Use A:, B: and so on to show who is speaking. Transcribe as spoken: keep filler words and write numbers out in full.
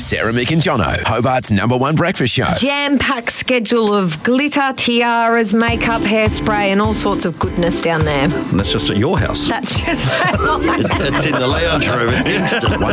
A: Sarah, Mick and Jono, Hobart's number one breakfast show.
B: Jam-packed schedule of glitter, tiaras, makeup, hairspray and all sorts of goodness down there.
C: And that's just at your house.
B: That's just...
C: It's in the lounge room at Kingston.